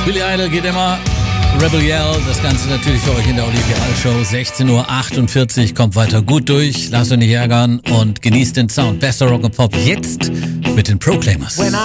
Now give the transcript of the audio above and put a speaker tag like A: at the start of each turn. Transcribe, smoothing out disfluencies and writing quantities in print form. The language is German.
A: Billy Idol geht immer. Rebel Yell, das Ganze natürlich für euch in der Olivia Show. 16:48 Uhr, kommt weiter gut durch, lasst euch nicht ärgern und genießt den Sound. Bester Rock and Pop jetzt mit den Proclaimers.